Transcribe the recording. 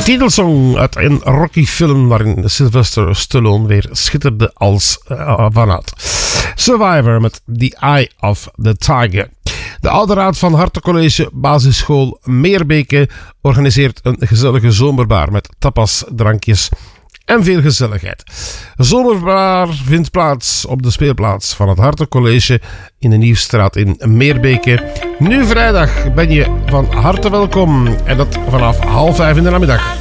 titelsong uit een Rocky-film waarin Sylvester Stallone weer schitterde als vanuit. Survivor met The Eye of the Tiger. De oude raad van Hartencollege Basisschool Meerbeke organiseert een gezellige zomerbar met tapas, drankjes en veel gezelligheid. De zomerbar vindt plaats op de speelplaats van het Hartencollege in de Nieuwstraat in Meerbeke. Nu vrijdag ben je van harte welkom en dat vanaf 16:30 in de namiddag.